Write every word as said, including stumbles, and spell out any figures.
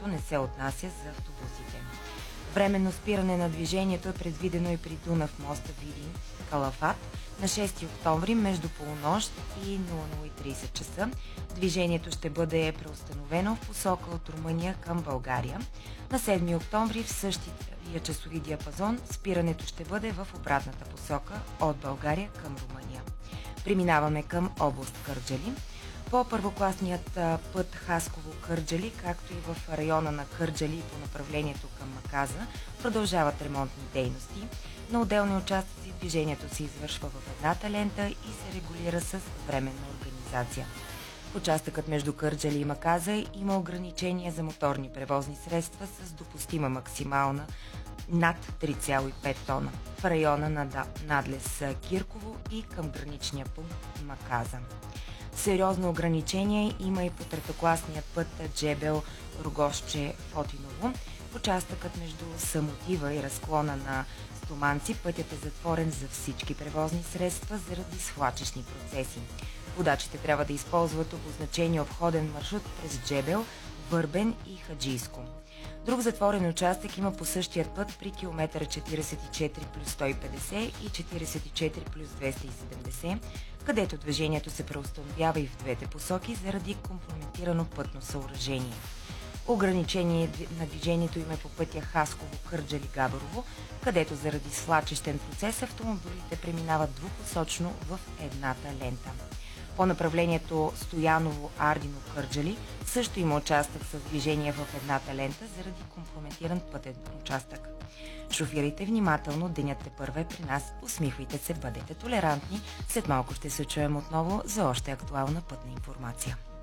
Същото не се отнася за автобусите. Временно спиране на движението е предвидено и при Дунав мост Видин Калафат на шести октомври между полунощ и нула нула и трийсет часа. Движението ще бъде преустановено в посока от Румъния към България. На седми октомври в същия часови диапазон спирането ще бъде в обратната посока от България към Румъния. Преминаваме към област Кърджали. По първокласният път Хасково-Кърджали, както и в района на Кърджали по направлението към Маказа, продължават ремонтни дейности. На отделни участъци движението се извършва в едната лента и се регулира с временна организация. В участъкът между Кърджали и Маказа има ограничения за моторни превозни средства с допустима максимална над три цяло и пет тона в района на надлез Кирково и към граничния пункт Маказа. Сериозно ограничение има и по третокласният път Джебел Рогозче Фотиново. В участъкът между Самотива и разклона на Стоманци пътят е затворен за всички превозни средства заради свлачищни процеси. Водачите трябва да използват обозначения обходен маршрут през Джебел, Върбен и Хаджийско. Друг затворен участък има по същия път при километър четирийсет и четири плюс сто и петдесет и четирийсет и четири плюс двеста и седемдесет, където движението се преустановява и в двете посоки заради компрометирано пътно съоръжение. Ограничение на движението има по пътя Хасково-Кърджали-Габрово, където заради свлачищен процес автомобилите преминават двупосочно в едната лента. По направлението Стояново-Ардино-Кърджали също има участък с движение в едната лента заради компрометиран пътен участък. Шофирайте внимателно, денят тепърва е при нас, усмихвайте се, бъдете толерантни. След малко ще се чуем отново за още актуална пътна информация.